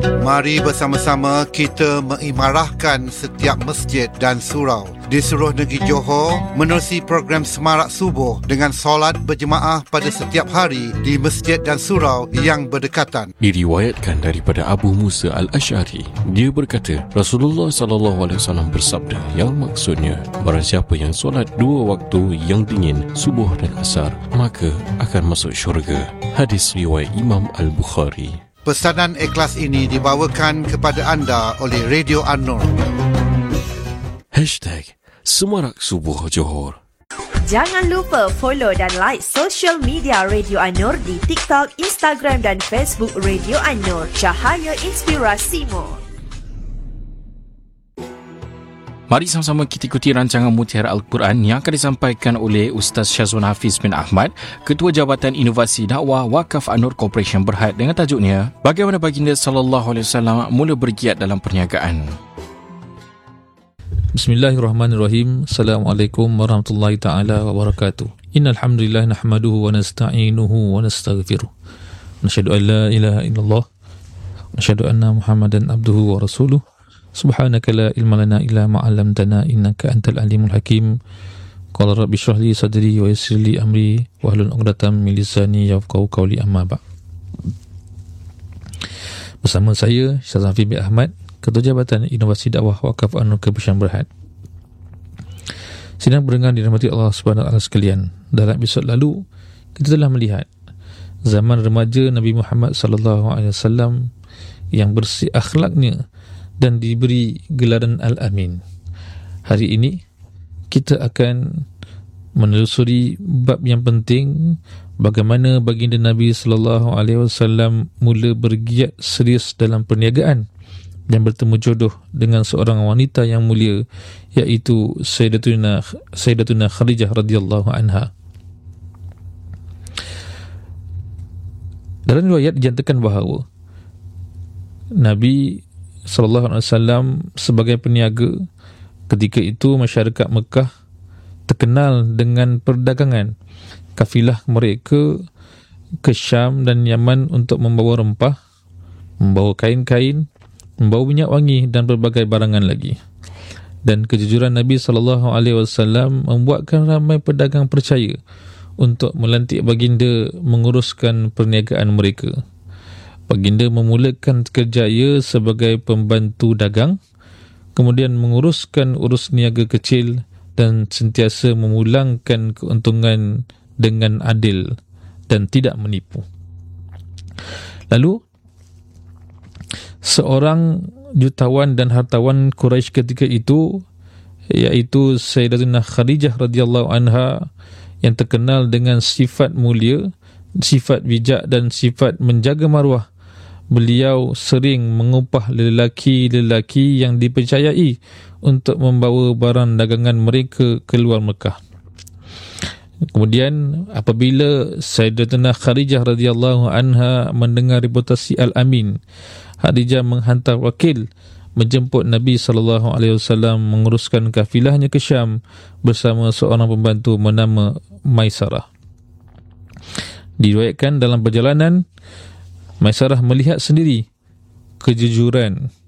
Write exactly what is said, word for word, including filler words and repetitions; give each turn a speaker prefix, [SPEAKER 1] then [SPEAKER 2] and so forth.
[SPEAKER 1] Mari bersama-sama kita mengimarahkan setiap masjid dan surau di seluruh negeri Johor menerusi program Semarak Subuh dengan solat berjemaah pada setiap hari di masjid dan surau yang berdekatan.
[SPEAKER 2] Diriwayatkan daripada Abu Musa Al-Asy'ari, dia berkata, Rasulullah sallallahu alaihi wasallam bersabda, yang maksudnya, barang siapa yang solat dua waktu yang dingin, subuh dan asar, maka akan masuk syurga. Hadis riwayat Imam Al-Bukhari.
[SPEAKER 1] Pesanan ikhlas ini dibawakan kepada anda oleh Radio An-Nur.
[SPEAKER 2] Hashtag Semarak Subuh Johor.
[SPEAKER 3] Jangan lupa follow dan like social media Radio An-Nur di TikTok, Instagram dan Facebook Radio An-Nur. Cahaya Inspirasimu.
[SPEAKER 4] Mari sama-sama kita ikuti rancangan Mutiara Al-Quran yang akan disampaikan oleh Ustaz Syazwan Hafiz bin Ahmad, Ketua Jabatan Inovasi Dakwah Wakaf An-Nur Corporation Berhad, dengan tajuknya Bagaimana Baginda sallallahu alaihi wasallam mula bergiat dalam perniagaan.
[SPEAKER 5] Bismillahirrahmanirrahim. Assalamualaikum warahmatullahi taala wabarakatuh. Innal hamdalillah nahmaduhu wa nasta'inuhu wa nastaghfiruh. Nasyhadu an la ilaha illallah wa nasyhadu anna Muhammadan abduhu wa rasuluh. Subhanaka la ilma lana illa ma 'allamtana innaka antal alimul hakim. Qala rabbi shrah li sadri wa yassir li amri wahlul 'uqdatam min lisani yafqahu qawli, amma ba'd. Bersama saya Syazwan Hafiz bin Ahmad, Ketua Jabatan Inovasi Dakwah Wakaf An-Nur Corporation Berhad. Sidang pendengar dirahmati Allah Subhanahu wa taala sekalian. Dalam episod lalu kita telah melihat zaman remaja Nabi Muhammad sallallahu alaihi wasallam yang bersih akhlaknya dan diberi gelaran Al-Amin. Hari ini kita akan menelusuri bab yang penting, bagaimana baginda Nabi sallallahu alaihi wasallam mula bergiat serius dalam perniagaan dan bertemu jodoh dengan seorang wanita yang mulia, iaitu Sayyidatuna Sayyidatuna Khadijah radhiyallahu anha. Dalam riwayat dinyatakan bahawa Nabi sallallahu alaihi wasallam sebagai peniaga ketika itu, masyarakat Mekah terkenal dengan perdagangan. Kafilah mereka ke Syam dan Yaman untuk membawa rempah, membawa kain-kain, membawa minyak wangi dan berbagai barangan lagi. Dan kejujuran Nabi sallallahu alaihi wasallam membuatkan ramai pedagang percaya untuk melantik baginda menguruskan perniagaan mereka. Baginda memulakan kerjaya sebagai pembantu dagang, kemudian menguruskan urus niaga kecil dan sentiasa memulangkan keuntungan dengan adil dan tidak menipu. Lalu, seorang jutawan dan hartawan Quraisy ketika itu, iaitu Sayyidatuna Khadijah radhiyallahu anha, yang terkenal dengan sifat mulia, sifat bijak dan sifat menjaga maruah. Beliau sering mengupah lelaki-lelaki yang dipercayai untuk membawa barang dagangan mereka keluar Mekah. Kemudian apabila Sayyidatuna Khadijah radhiyallahu anha mendengar reputasi Al-Amin, Khadijah menghantar wakil menjemput Nabi sallallahu alaihi wasallam menguruskan kafilahnya ke Syam bersama seorang pembantu bernama Maisarah. Diriwayatkan dalam perjalanan, Maisarah melihat sendiri kejujuran